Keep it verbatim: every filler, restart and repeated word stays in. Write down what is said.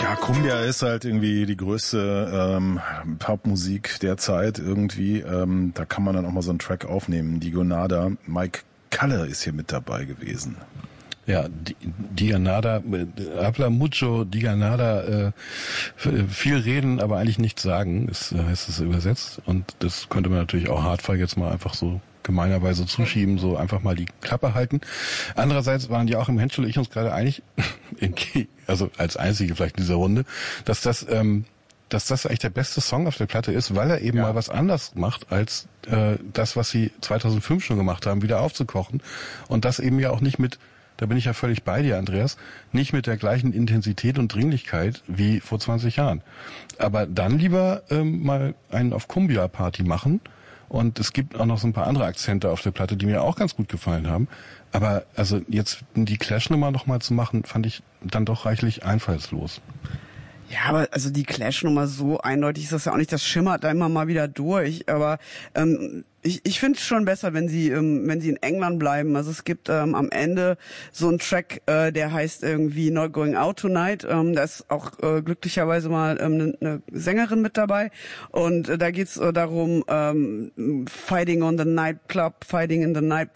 Ja, Cumbia ist halt irgendwie die größte ähm, Popmusik der Zeit irgendwie. Ähm, da kann man dann auch mal so einen Track aufnehmen. Digonada, Mike Kalle ist hier mit dabei gewesen. Ja, Diganada, habla mucho, Diganada, äh, viel reden, aber eigentlich nichts sagen, ist, heißt es übersetzt. Und das könnte man natürlich auch Hardfire jetzt mal einfach so gemeinerweise zuschieben, so einfach mal die Klappe halten. Andererseits waren ja auch im Henschel ich uns gerade einig, also als einzige vielleicht in dieser Runde, dass das, ähm, dass das eigentlich der beste Song auf der Platte ist, weil er eben ja. mal was anders macht als äh, das, was sie zweitausendfünf schon gemacht haben, wieder aufzukochen. Und das eben ja auch nicht mit, da bin ich ja völlig bei dir, Andreas, nicht mit der gleichen Intensität und Dringlichkeit wie vor zwanzig Jahren. Aber dann lieber ähm, mal einen auf Cumbia-Party machen. Und es gibt auch noch so ein paar andere Akzente auf der Platte, die mir auch ganz gut gefallen haben. Aber also jetzt die Clash-Nummer nochmal zu machen, fand ich dann doch reichlich einfallslos. Ja, aber also die Clash-Nummer so eindeutig ist das ja auch nicht. Das schimmert da immer mal wieder durch. Aber ähm, ich, ich finde es schon besser, wenn sie ähm, wenn sie in England bleiben. Also es gibt ähm, am Ende so einen Track, äh, der heißt irgendwie Not Going Out Tonight. Ähm, da ist auch äh, glücklicherweise mal ähm, eine Sängerin mit dabei. Und äh, da geht's äh, darum, ähm, Fighting on the Nightclub, Fighting in the Night